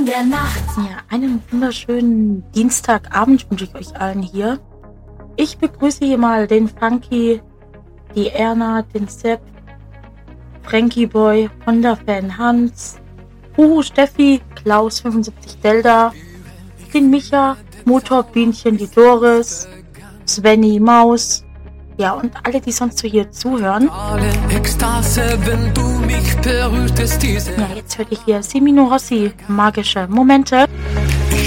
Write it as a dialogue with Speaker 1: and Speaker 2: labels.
Speaker 1: der Nacht. Ja, einen wunderschönen Dienstagabend wünsche ich euch allen hier. Ich begrüße hier mal den Funky, die Erna, den Sepp, Frankie Boy, Honda-Fan Hans, Huhu Steffi, Klaus 75 Delta, den Micha, Motorbienchen, die Doris, Svenny, Maus, ja, und alle, die sonst so hier zuhören.
Speaker 2: Ekstase, wenn du mich berührtest,
Speaker 1: Ja, jetzt hört ihr hier Semino Rossi, magische Momente.